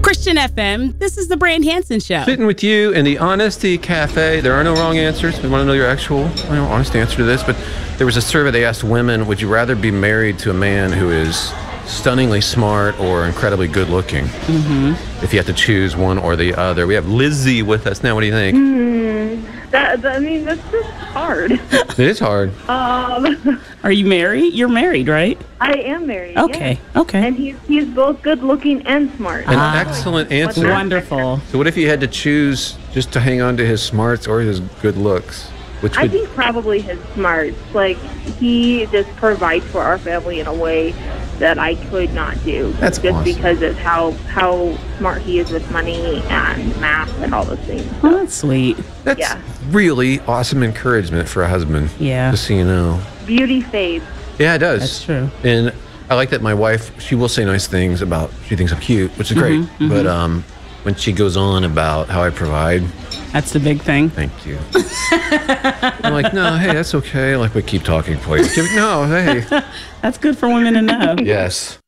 Christian FM, this is the Brand Hansen Show. Sitting with you in the Honesty Cafe. There are no wrong answers. We want to know your actual honest answer to this. But there was a survey. They asked women, would you rather be married to a man who is stunningly smart or incredibly good looking? If you have to choose one or the other. We have Lizzie with us now. What do you think? That's just hard. It is hard. Are you married? You're married, right? I am married. Okay, yes. okay. And he's both good looking and smart. An excellent answer. Wonderful. So what if you had to choose just to hang on to his smarts or his good looks? Which I would... think probably his smarts. Like, he just provides for our family in a way that I could not do. That's just awesome. because of how smart he is with money and math and all those things. Oh, that's sweet. That's Yeah. really awesome encouragement for a husband. Yeah. Just so you know. Beauty fades. Yeah, it does. That's true. And I like that my wife, she will say nice things about, she thinks I'm cute, which is great. But when she goes on about how I provide, That's the big thing. thank you. I'm like, no, hey, that's okay. Like, we keep talking, please. No, hey. That's good for women to know. Yes.